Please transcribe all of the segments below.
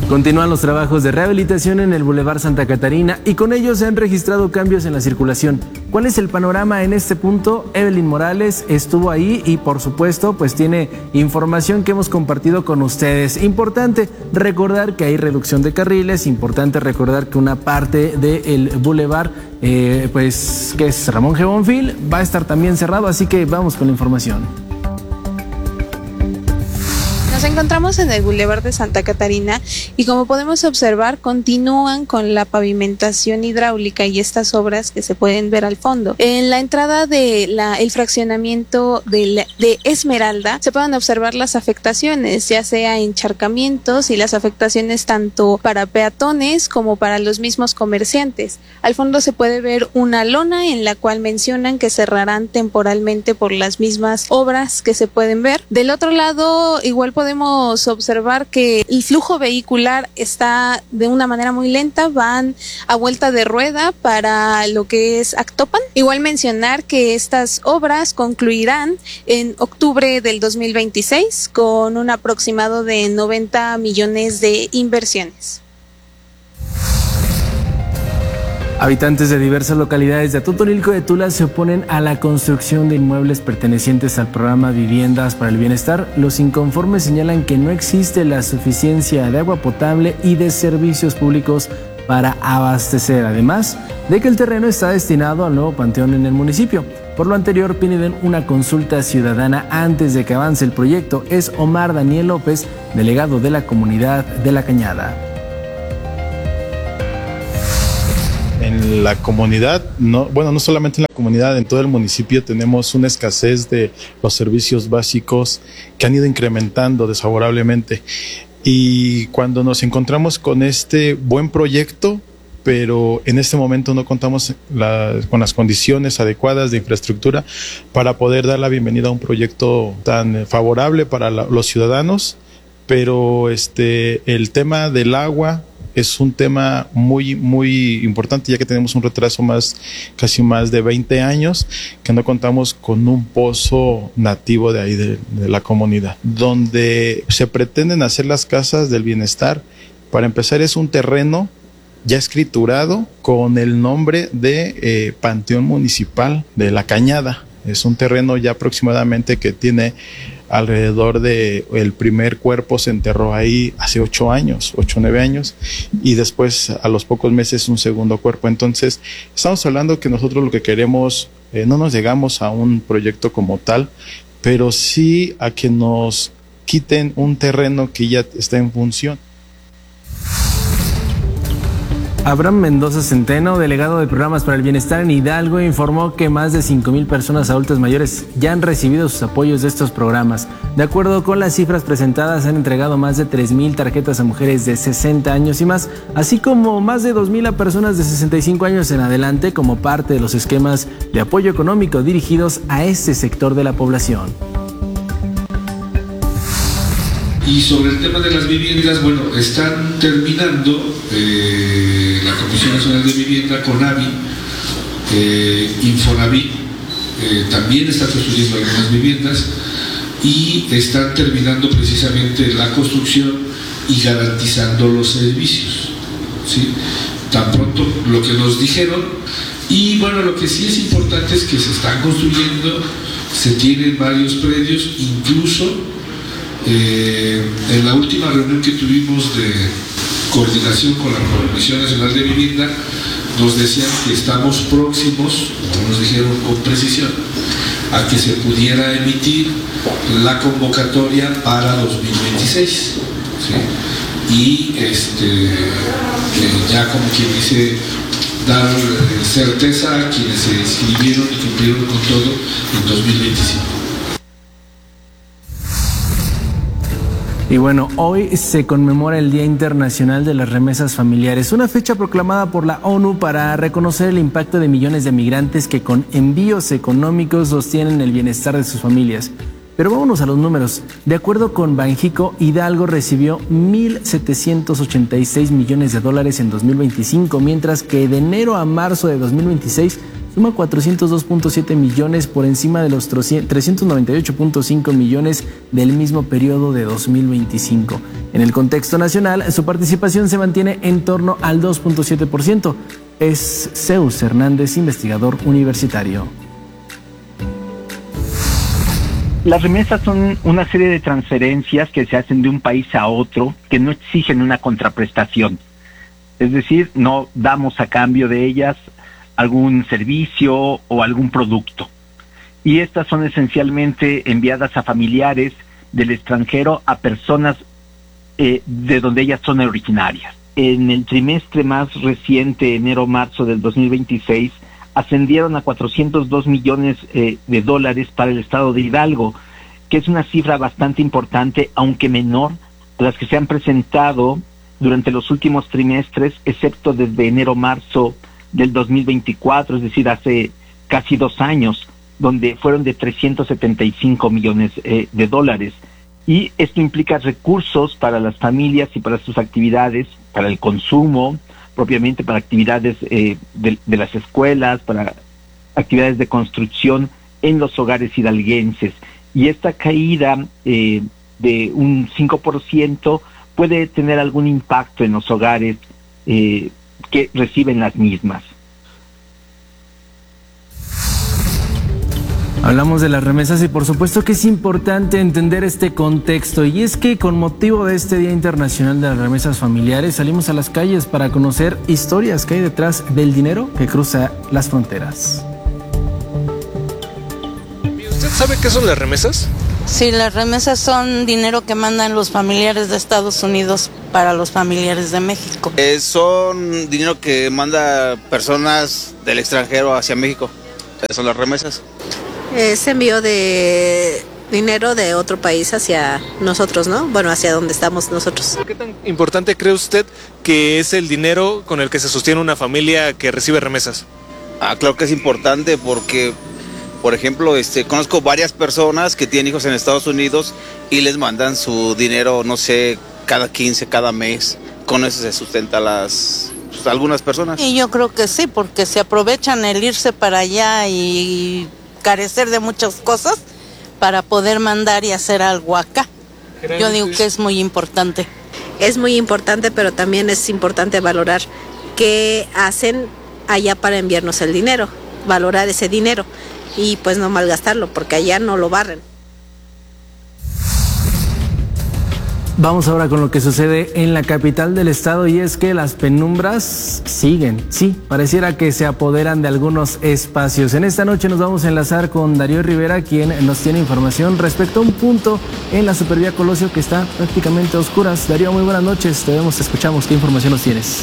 Continúan los trabajos de rehabilitación en el Boulevard Santa Catarina y con ellos se han registrado cambios en la circulación. ¿Cuál es el panorama en este punto? Evelyn Morales estuvo ahí y por supuesto pues tiene información que hemos compartido con ustedes. Importante recordar que hay reducción de carriles, importante recordar que una parte del Boulevard pues que es Ramón G. Bonfil va a estar también cerrado, así que vamos con la información. Nos encontramos en el Boulevard de Santa Catarina y como podemos observar continúan con la pavimentación hidráulica y estas obras que se pueden ver al fondo. En la entrada de el fraccionamiento de Esmeralda se pueden observar las afectaciones, ya sea encharcamientos y las afectaciones tanto para peatones como para los mismos comerciantes. Al fondo se puede ver una lona en la cual mencionan que cerrarán temporalmente por las mismas obras que se pueden ver. Del otro lado igual podemos observar que el flujo vehicular está de una manera muy lenta, van a vuelta de rueda para lo que es Actopan. Igual mencionar que estas obras concluirán en octubre del 2026 con un aproximado de 90 millones de inversiones. Habitantes de diversas localidades de Atotonilco de Tula se oponen a la construcción de inmuebles pertenecientes al programa Viviendas para el Bienestar. Los inconformes señalan que no existe la suficiencia de agua potable y de servicios públicos para abastecer, además de que el terreno está destinado al nuevo panteón en el municipio. Por lo anterior, piden una consulta ciudadana antes de que avance el proyecto. Es Omar Daniel López, delegado de la comunidad de La Cañada. En la comunidad, no solamente en la comunidad, en todo el municipio tenemos una escasez de los servicios básicos que han ido incrementando desfavorablemente. Y cuando nos encontramos con este buen proyecto, pero en este momento no contamos con las condiciones adecuadas de infraestructura para poder dar la bienvenida a un proyecto tan favorable para los ciudadanos, pero el tema del agua es un tema muy, muy importante, ya que tenemos un retraso casi más de 20 años, que no contamos con un pozo nativo de ahí de la comunidad. Donde se pretenden hacer las casas del bienestar, para empezar es un terreno ya escriturado con el nombre de Panteón Municipal de La Cañada. Es un terreno ya aproximadamente que tiene alrededor el primer cuerpo se enterró ahí hace 8 o 9 años, y después a los pocos meses un segundo cuerpo. Entonces estamos hablando que nosotros lo que queremos, no nos llegamos a un proyecto como tal, pero sí a que nos quiten un terreno que ya está en función. Abraham Mendoza Centeno, delegado de Programas para el Bienestar en Hidalgo, informó que más de 5,000 personas adultas mayores ya han recibido sus apoyos de estos programas. De acuerdo con las cifras presentadas, han entregado más de 3,000 tarjetas a mujeres de 60 años y más, así como más de 2,000 a personas de 65 años en adelante, como parte de los esquemas de apoyo económico dirigidos a este sector de la población. Y sobre el tema de las viviendas, están terminando la Comisión Nacional de Vivienda, CONAVI, Infonavit, también está construyendo algunas viviendas y están terminando precisamente la construcción y garantizando los servicios, ¿sí? Tan pronto lo que nos dijeron. Y lo que sí es importante es que se están construyendo, se tienen varios predios, incluso en la última reunión que tuvimos de coordinación con la Comisión Nacional de Vivienda, nos decían que estamos próximos, como nos dijeron con precisión, a que se pudiera emitir la convocatoria para 2026, ¿sí? Y ya como quien dice, dar certeza a quienes se inscribieron y cumplieron con todo en 2025. Y hoy se conmemora el Día Internacional de las Remesas Familiares, una fecha proclamada por la ONU para reconocer el impacto de millones de migrantes que con envíos económicos sostienen el bienestar de sus familias. Pero vámonos a los números. De acuerdo con Banjico, Hidalgo recibió 1.786 millones de dólares en 2025, mientras que de enero a marzo de 2026 suma 402.7 millones por encima de los 398.5 millones del mismo periodo de 2025. En el contexto nacional, su participación se mantiene en torno al 2.7%. Es Zeus Hernández, investigador universitario. Las remesas son una serie de transferencias que se hacen de un país a otro que no exigen una contraprestación. Es decir, no damos a cambio de ellas algún servicio o algún producto. Y estas son esencialmente enviadas a familiares del extranjero, a personas de donde ellas son originarias. En el trimestre más reciente, enero-marzo del 2026, ascendieron a 402 millones de dólares para el estado de Hidalgo, que es una cifra bastante importante, aunque menor a las que se han presentado durante los últimos trimestres, excepto desde enero-marzo del 2024, es decir, hace casi 2 años, donde fueron de 375 millones de dólares. Y esto implica recursos para las familias y para sus actividades, para el consumo, propiamente para actividades de las escuelas, para actividades de construcción en los hogares hidalguenses. Y esta caída de un 5% puede tener algún impacto en los hogares que reciben las mismas. Hablamos de las remesas y por supuesto que es importante entender este contexto, y es que con motivo de este Día Internacional de las Remesas Familiares salimos a las calles para conocer historias que hay detrás del dinero que cruza las fronteras. ¿Usted sabe qué son las remesas? Sí, las remesas son dinero que mandan los familiares de Estados Unidos para los familiares de México. Son dinero que manda personas del extranjero hacia México. Son las remesas. Es envío de dinero de otro país hacia nosotros, ¿no? Bueno, hacia donde estamos nosotros. ¿Qué tan importante cree usted que es el dinero con el que se sostiene una familia que recibe remesas? Claro que es importante porque, por ejemplo, conozco varias personas que tienen hijos en Estados Unidos y les mandan su dinero, no sé, cada 15, cada mes. Con eso se sustenta algunas personas. Y yo creo que sí, porque se aprovechan el irse para allá y carecer de muchas cosas para poder mandar y hacer algo acá. Yo digo que es muy importante. Es muy importante, pero también es importante valorar qué hacen allá para enviarnos el dinero, valorar ese dinero y pues no malgastarlo, porque allá no lo barren. Vamos ahora con lo que sucede en la capital del estado, y es que las penumbras siguen. Sí, pareciera que se apoderan de algunos espacios. En esta noche nos vamos a enlazar con Darío Rivera, quien nos tiene información respecto a un punto en la Supervía Colosio que está prácticamente a oscuras. Darío, muy buenas noches, te vemos, te escuchamos. ¿Qué información nos tienes?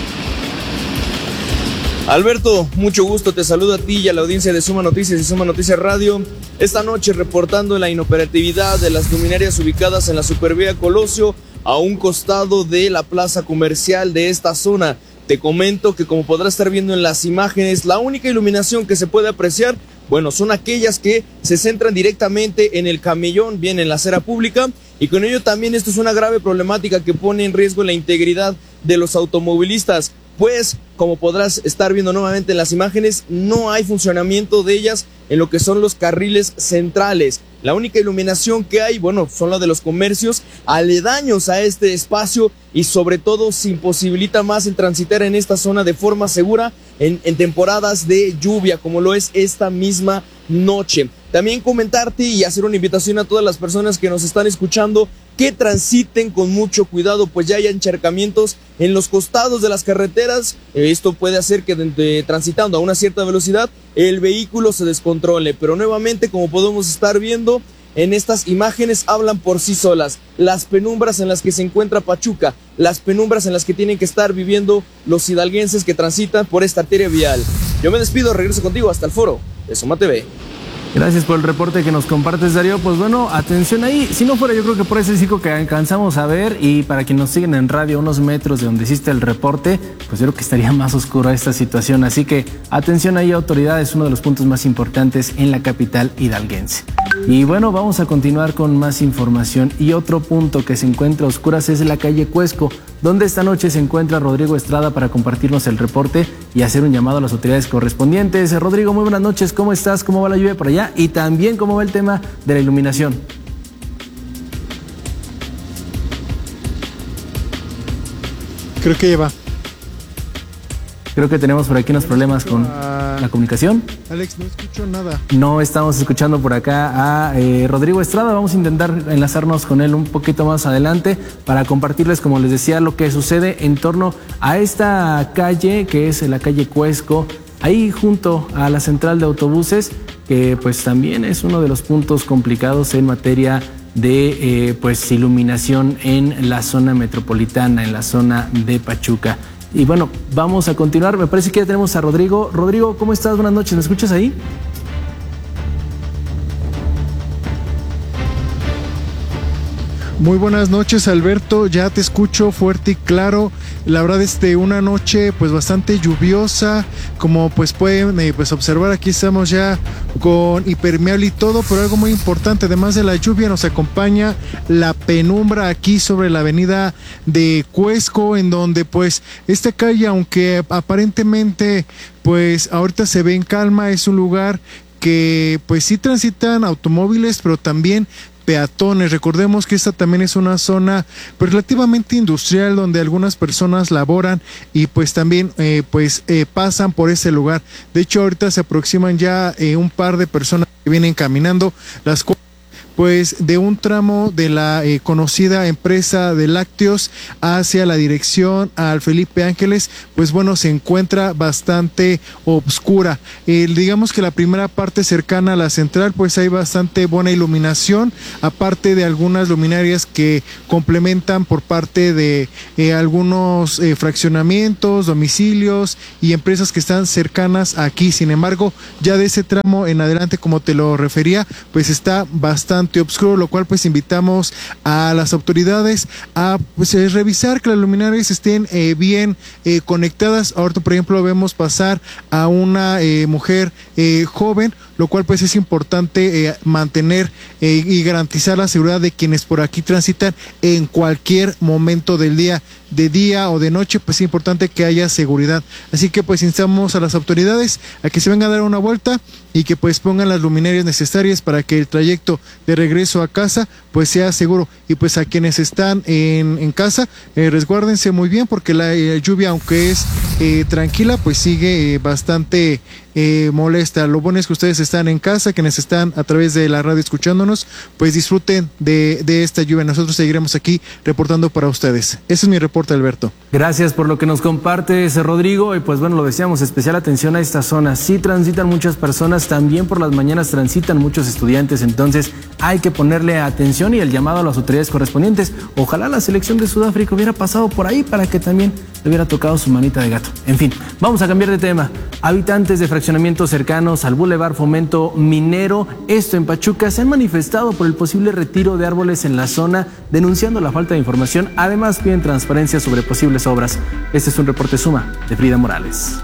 Alberto, mucho gusto, te saludo a ti y a la audiencia de Suma Noticias y Suma Noticias Radio. Esta noche reportando la inoperatividad de las luminarias ubicadas en la Supervía Colosio, a un costado de la plaza comercial de esta zona. Te comento que, como podrás estar viendo en las imágenes, la única iluminación que se puede apreciar, bueno, son aquellas que se centran directamente en el camellón, bien en la acera pública, y con ello también esto es una grave problemática que pone en riesgo la integridad de los automovilistas. Pues, como podrás estar viendo nuevamente en las imágenes, no hay funcionamiento de ellas en lo que son los carriles centrales. La única iluminación que hay, bueno, son la de los comercios aledaños a este espacio, y sobre todo se imposibilita más el transitar en esta zona de forma segura en temporadas de lluvia, como lo es esta misma noche. También comentarte y hacer una invitación a todas las personas que nos están escuchando que transiten con mucho cuidado, pues ya hay encharcamientos en los costados de las carreteras. Esto puede hacer que transitando a una cierta velocidad el vehículo se descontrole, pero nuevamente, como podemos estar viendo en estas imágenes, hablan por sí solas. Las penumbras en las que se encuentra Pachuca, las penumbras en las que tienen que estar viviendo los hidalguenses que transitan por esta arteria vial. Yo me despido, regreso contigo hasta el foro de Suma TV. Gracias por el reporte que nos compartes, Darío. Pues bueno, atención ahí. Si no fuera, yo creo que por ese circo que alcanzamos a ver, y para quienes nos siguen en radio, unos metros de donde hiciste el reporte, pues yo creo que estaría más oscura esta situación. Así que atención ahí, autoridades, uno de los puntos más importantes en la capital hidalguense. Y bueno, vamos a continuar con más información. Y otro punto que se encuentra a oscuras es la calle Cuesco, donde esta noche se encuentra Rodrigo Estrada para compartirnos el reporte y hacer un llamado a las autoridades correspondientes. Rodrigo, muy buenas noches, ¿cómo estás? ¿Cómo va la lluvia por allá? Y también, ¿cómo va el tema de la iluminación? Creo que lleva. Creo que tenemos por aquí unos problemas con la comunicación. Alex, no escucho nada. No estamos escuchando por acá a Rodrigo Estrada. Vamos a intentar enlazarnos con él un poquito más adelante para compartirles, como les decía, lo que sucede en torno a esta calle, que es la calle Cuesco, ahí junto a la central de autobuses, que pues también es uno de los puntos complicados en materia de pues iluminación en la zona metropolitana, en la zona de Pachuca. Y bueno, vamos a continuar. Me parece que ya tenemos a Rodrigo. Rodrigo, ¿cómo estás? Buenas noches. ¿Me escuchas ahí? Muy buenas noches, Alberto. Ya te escucho fuerte y claro. La verdad, una noche pues bastante lluviosa. Como pues pueden pues observar, aquí estamos ya con impermeable y todo, pero algo muy importante, además de la lluvia, nos acompaña la penumbra aquí sobre la avenida de Cuesco, en donde pues esta calle, aunque aparentemente pues ahorita se ve en calma, es un lugar que pues sí transitan automóviles, pero también peatones. Recordemos que esta también es una zona pues relativamente industrial, donde algunas personas laboran y pues también pasan por ese lugar. De hecho, ahorita se aproximan ya un par de personas que vienen caminando, las cuales pues de un tramo de la conocida empresa de lácteos hacia la dirección al Felipe Ángeles, pues bueno, se encuentra bastante oscura. Digamos que la primera parte cercana a la central, pues hay bastante buena iluminación, aparte de algunas luminarias que complementan por parte de algunos fraccionamientos, domicilios y empresas que están cercanas aquí. Sin embargo, ya de ese tramo en adelante, como te lo refería, pues está bastante oscuro, lo cual pues invitamos a las autoridades a pues revisar que las luminarias estén bien conectadas. Ahorita, por ejemplo, vemos pasar a una mujer joven, lo cual pues es importante mantener y garantizar la seguridad de quienes por aquí transitan en cualquier momento del día, de día o de noche, pues es importante que haya seguridad. Así que pues instamos a las autoridades a que se vengan a dar una vuelta y que pues pongan las luminarias necesarias para que el trayecto de regreso a casa pues sea seguro. Y pues a quienes están en casa, resguárdense muy bien, porque la lluvia, aunque es tranquila, pues sigue bastante molesta. Lo bueno es que ustedes están en casa, quienes están a través de la radio escuchándonos, pues disfruten de esta lluvia. Nosotros seguiremos aquí reportando para ustedes. Ese es mi reporte, Alberto. Gracias por lo que nos compartes, Rodrigo. Y pues bueno, lo decíamos, especial atención a esta zona. Sí transitan muchas personas, también por las mañanas transitan muchos estudiantes, entonces hay que ponerle atención y el llamado a las autoridades correspondientes. Ojalá la selección de Sudáfrica hubiera pasado por ahí para que también le hubiera tocado su manita de gato. En fin, vamos a cambiar de tema. Habitantes de fraccionamientos cercanos al Boulevard Fomento Minero, esto en Pachuca, se han manifestado por el posible retiro de árboles en la zona, denunciando la falta de información. Además, piden transparencia sobre posibles obras. Este es un reporte Suma de Frida Morales.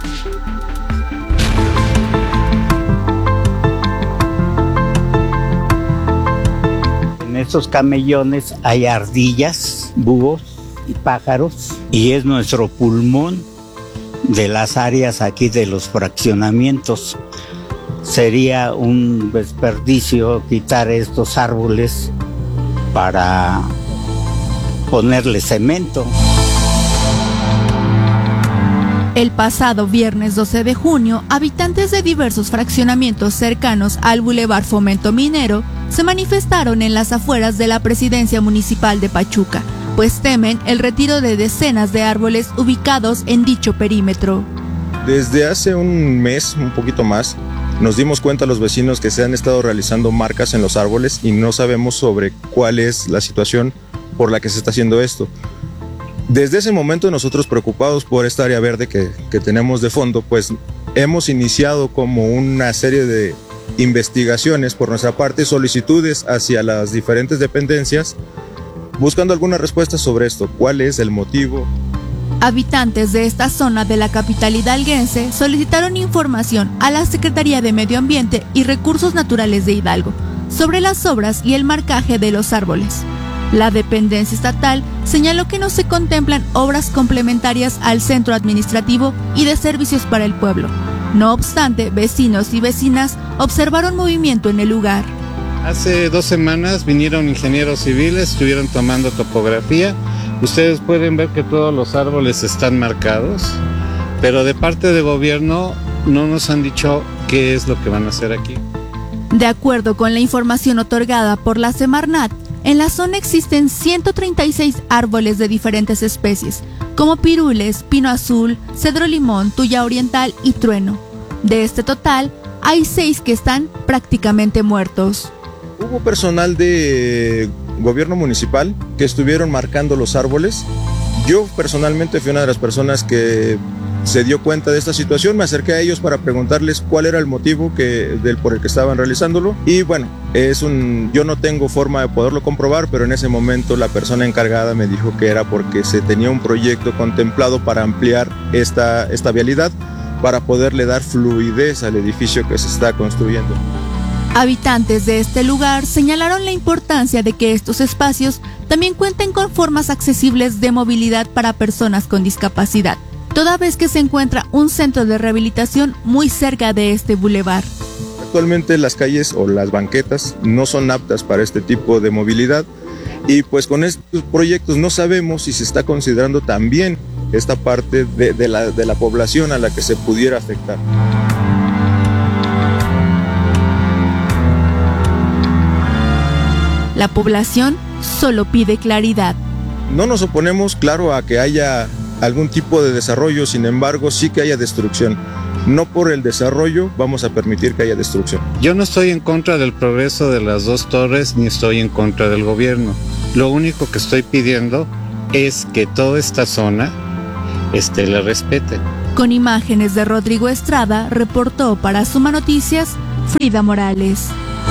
En estos camellones hay ardillas, búhos y pájaros, y es nuestro pulmón de las áreas aquí de los fraccionamientos. Sería un desperdicio quitar estos árboles para ponerle cemento. El pasado viernes 12 de junio, habitantes de diversos fraccionamientos cercanos al Boulevard Fomento Minero se manifestaron en las afueras de la Presidencia Municipal de Pachuca, pues temen el retiro de decenas de árboles ubicados en dicho perímetro. Desde hace un mes, un poquito más, nos dimos cuenta los vecinos que se han estado realizando marcas en los árboles y no sabemos sobre cuál es la situación por la que se está haciendo esto. Desde ese momento, nosotros, preocupados por esta área verde que tenemos de fondo, pues hemos iniciado como una serie de investigaciones por nuestra parte, solicitudes hacia las diferentes dependencias, buscando alguna respuesta sobre esto. ¿Cuál es el motivo? Habitantes de esta zona de la capital hidalguense solicitaron información a la Secretaría de Medio Ambiente y Recursos Naturales de Hidalgo, sobre las obras y el marcaje de los árboles. La dependencia estatal señaló que no se contemplan obras complementarias al centro administrativo y de servicios para el pueblo. No obstante, vecinos y vecinas observaron movimiento en el lugar. Hace 2 semanas vinieron ingenieros civiles, estuvieron tomando topografía. Ustedes pueden ver que todos los árboles están marcados, pero de parte del gobierno no nos han dicho qué es lo que van a hacer aquí. De acuerdo con la información otorgada por la Semarnat, en la zona existen 136 árboles de diferentes especies, como pirules, pino azul, cedro limón, tuya oriental y trueno. De este total, hay 6 que están prácticamente muertos. Hubo personal de gobierno municipal que estuvieron marcando los árboles. Yo personalmente fui una de las personas que se dio cuenta de esta situación, me acerqué a ellos para preguntarles cuál era el motivo por el que estaban realizándolo y bueno, yo no tengo forma de poderlo comprobar, pero en ese momento la persona encargada me dijo que era porque se tenía un proyecto contemplado para ampliar esta vialidad para poderle dar fluidez al edificio que se está construyendo. Habitantes de este lugar señalaron la importancia de que estos espacios también cuenten con formas accesibles de movilidad para personas con discapacidad, toda vez que se encuentra un centro de rehabilitación muy cerca de este bulevar. Actualmente las calles o las banquetas no son aptas para este tipo de movilidad y pues con estos proyectos no sabemos si se está considerando también esta parte de la población a la que se pudiera afectar. La población solo pide claridad. No nos oponemos, claro, a que haya algún tipo de desarrollo, sin embargo, sí que haya destrucción. No por el desarrollo vamos a permitir que haya destrucción. Yo no estoy en contra del progreso de las 2 torres, ni estoy en contra del gobierno. Lo único que estoy pidiendo es que toda esta zona le respete. Con imágenes de Rodrigo Estrada, reportó para Suma Noticias, Frida Morales.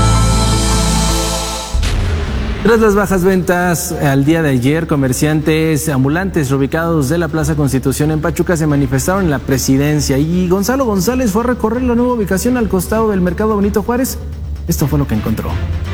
Tras las bajas ventas al día de ayer, comerciantes ambulantes reubicados de la Plaza Constitución en Pachuca se manifestaron en la presidencia y Gonzalo González fue a recorrer la nueva ubicación al costado del Mercado Benito Juárez. Esto fue lo que encontró.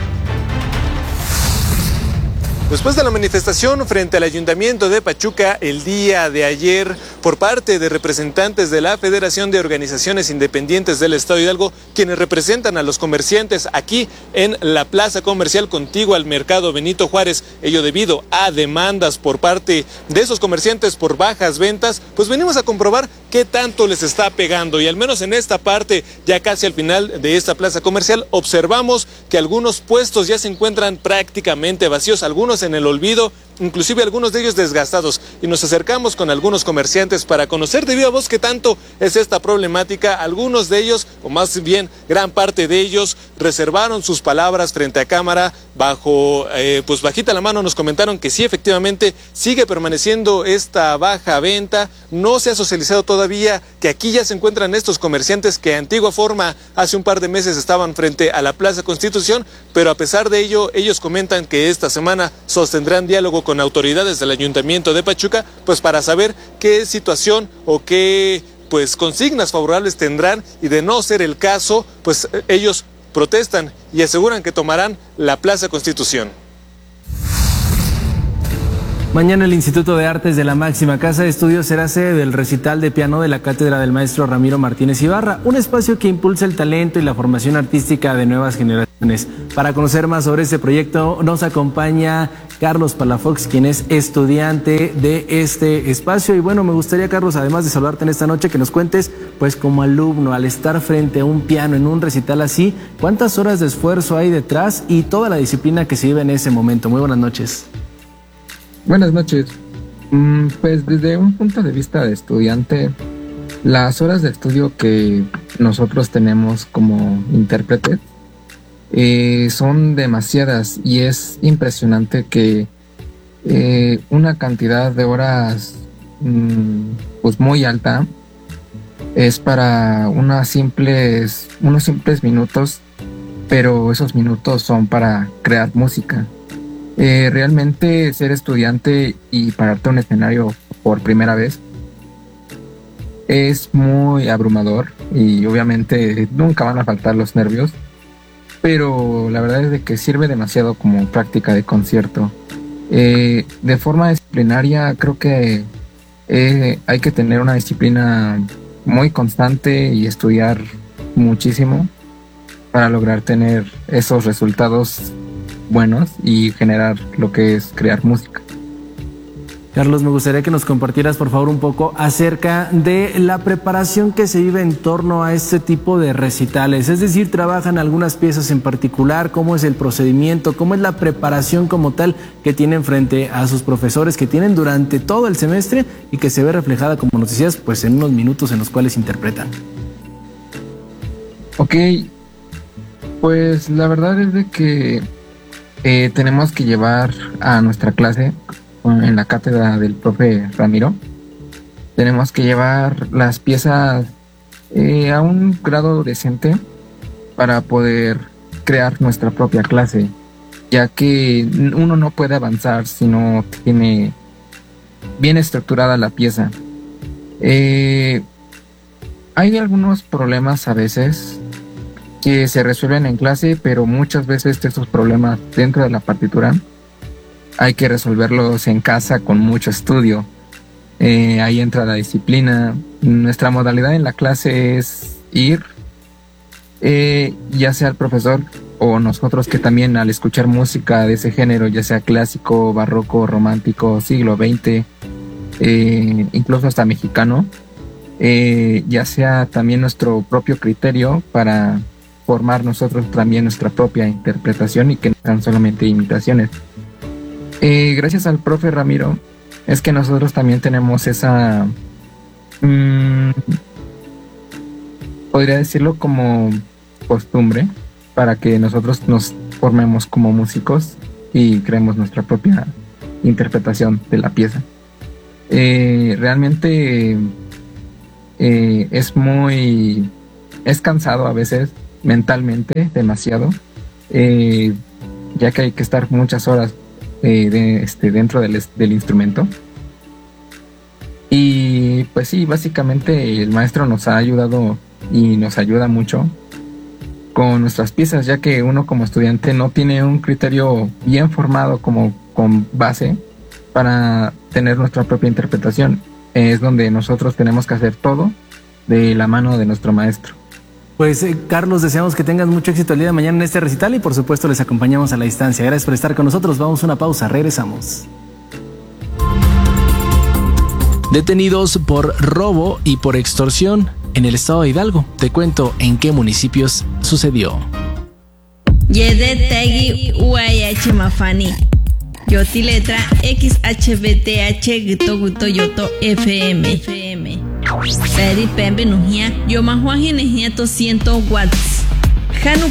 Después de la manifestación frente al Ayuntamiento de Pachuca el día de ayer por parte de representantes de la Federación de Organizaciones Independientes del Estado de Hidalgo, quienes representan a los comerciantes aquí en la plaza comercial contigua al Mercado Benito Juárez, ello debido a demandas por parte de esos comerciantes por bajas ventas, pues venimos a comprobar qué tanto les está pegando y al menos en esta parte, ya casi al final de esta plaza comercial, observamos que algunos puestos ya se encuentran prácticamente vacíos, algunos en el olvido, inclusive algunos de ellos desgastados, y nos acercamos con algunos comerciantes para conocer de viva voz qué tanto es esta problemática. Algunos de ellos, o más bien gran parte de ellos, reservaron sus palabras frente a cámara, pues bajita la mano nos comentaron que sí, efectivamente sigue permaneciendo esta baja venta, no se ha socializado todavía que aquí ya se encuentran estos comerciantes que antigua forma hace un par de meses estaban frente a la Plaza Constitución, pero a pesar de ello ellos comentan que esta semana sostendrán diálogo con autoridades del Ayuntamiento de Pachuca, pues para saber qué situación o qué consignas favorables tendrán, y de no ser el caso, pues ellos protestan y aseguran que tomarán la Plaza Constitución. Mañana el Instituto de Artes de la Máxima Casa de Estudios será sede del recital de piano de la cátedra del maestro Ramiro Martínez Ibarra, un espacio que impulsa el talento y la formación artística de nuevas generaciones. Para conocer más sobre este proyecto nos acompaña Carlos Palafox, quien es estudiante de este espacio. Y bueno, me gustaría, Carlos, además de saludarte en esta noche, que nos cuentes, pues como alumno, al estar frente a un piano en un recital así, ¿cuántas horas de esfuerzo hay detrás y toda la disciplina que se vive en ese momento? Muy buenas noches. Buenas noches. Pues desde un punto de vista de estudiante, las horas de estudio que nosotros tenemos como intérpretes son demasiadas, y es impresionante que una cantidad de horas pues muy alta es para unos simples minutos, pero esos minutos son para crear música. Realmente ser estudiante y pararte a un escenario por primera vez es muy abrumador, y obviamente nunca van a faltar los nervios, pero la verdad es de que sirve demasiado como práctica de concierto. De forma disciplinaria creo que hay que tener una disciplina muy constante y estudiar muchísimo para lograr tener esos resultados buenos y generar lo que es crear música. Carlos, me gustaría que nos compartieras, por favor, un poco acerca de la preparación que se vive en torno a este tipo de recitales. Es decir, ¿trabajan algunas piezas en particular? ¿Cómo es el procedimiento? ¿Cómo es la preparación como tal que tienen frente a sus profesores que tienen durante todo el semestre y que se ve reflejada, como nos decías, pues en unos minutos en los cuales interpretan? Ok, pues la verdad es de que tenemos que llevar a nuestra clase en la cátedra del profe Ramiro. Tenemos que llevar las piezas a un grado decente para poder crear nuestra propia clase, ya que uno no puede avanzar si no tiene bien estructurada la pieza. Hay algunos problemas a veces que se resuelven en clase, pero muchas veces estos problemas dentro de la partitura hay que resolverlos en casa con mucho estudio. Ahí entra la disciplina. Nuestra modalidad en la clase es ir, ya sea el profesor o nosotros, que también al escuchar música de ese género, ya sea clásico, barroco, romántico, siglo XX, incluso hasta mexicano, ya sea también nuestro propio criterio para formar nosotros también nuestra propia interpretación y que no sean solamente imitaciones. Gracias al profe Ramiro es que nosotros también tenemos esa, podría decirlo como costumbre, para que nosotros nos formemos como músicos y creemos nuestra propia interpretación de la pieza. Realmente es cansado a veces, mentalmente, demasiado, ya que hay que estar muchas horas dentro del instrumento. Y pues sí, básicamente el maestro nos ha ayudado y nos ayuda mucho con nuestras piezas, ya que uno como estudiante no tiene un criterio bien formado como con base para tener nuestra propia interpretación. Es donde nosotros tenemos que hacer todo de la mano de nuestro maestro. Pues Carlos, deseamos que tengas mucho éxito el día de mañana en este recital y por supuesto les acompañamos a la distancia. Gracias por estar con nosotros. Vamos a una pausa, regresamos. Detenidos por robo y por extorsión en el estado de Hidalgo. Te cuento en qué municipios sucedió. Yedetegi UAH Mafani. Yoti letra XHBTH Gito Guto Yoto FM. Peri Pembe Nujia. Yo Mahuaji Nejia 200 watts. Hanu